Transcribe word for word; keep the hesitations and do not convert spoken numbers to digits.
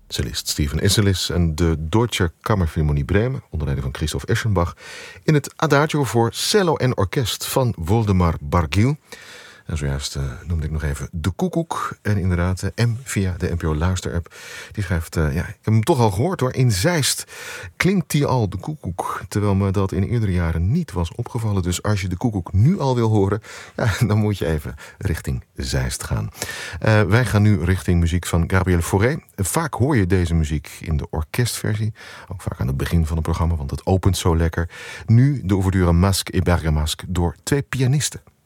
Cellist Steven Isserlis en de Deutsche Kammerphilharmonie Bremen, onder leiding van Christoph Eschenbach, in het Adagio voor cello en orkest van Woldemar Barguil. En zojuist uh, noemde ik nog even De Koekoek. En inderdaad, uh, M via de N P O Luister-app. Die schrijft, uh, ja, ik heb hem toch al gehoord hoor. In Zeist klinkt die al, De Koekoek. Terwijl me dat in eerdere jaren niet was opgevallen. Dus als je De Koekoek nu al wil horen, ja, dan moet je even richting Zeist gaan. Uh, wij gaan nu richting muziek van Gabriel Fauré. Vaak hoor je deze muziek in de orkestversie. Ook vaak aan het begin van het programma, want het opent zo lekker. Nu de ouverture Masque et Bergamasque door twee pianisten.